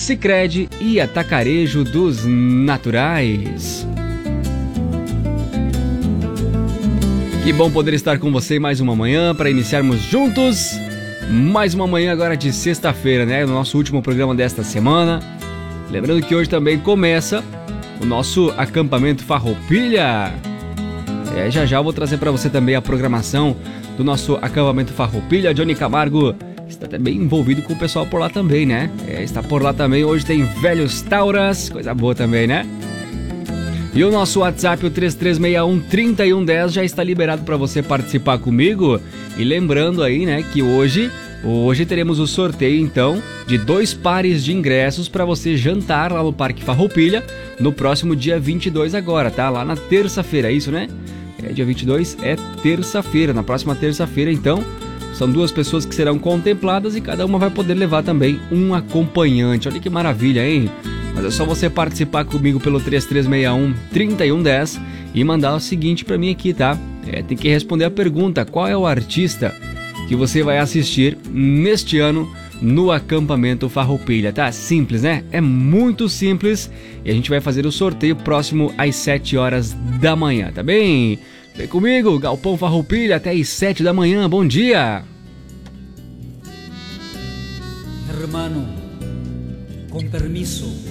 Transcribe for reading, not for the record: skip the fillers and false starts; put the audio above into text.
Sicredi e Atacarejo dos Naturais. Que bom poder estar com você mais uma manhã para iniciarmos juntos mais uma manhã agora de sexta-feira, né? No nosso último programa desta semana. Lembrando que hoje também começa o nosso acampamento Farroupilha. Já já eu vou trazer para você também a programação do nosso acampamento Farroupilha. Johnny Camargo está também envolvido com o pessoal por lá também, né? Está por lá também. Hoje tem Velhos Tauras, coisa boa também, né? E o nosso WhatsApp, o 3361-3110, já está liberado para você participar comigo. E lembrando aí, né, que hoje teremos o sorteio, então, de 2 pares de ingressos para você jantar lá no Parque Farroupilha no próximo dia 22 agora, tá? Lá na terça-feira, é isso, né? Dia 22 é terça-feira, na próxima terça-feira, então, são 2 pessoas que serão contempladas e cada uma vai poder levar também um acompanhante. Olha que maravilha, hein? Mas é só você participar comigo pelo 3361-3110 e mandar o seguinte pra mim aqui, tá? Tem que responder a pergunta: qual é o artista que você vai assistir neste ano no acampamento Farroupilha, tá? Simples, né? É muito simples e a gente vai fazer o sorteio próximo às 7 horas da manhã, tá bem? Vem comigo, Galpão Farroupilha, até às 7 da manhã, bom dia! Hermano, com permiso.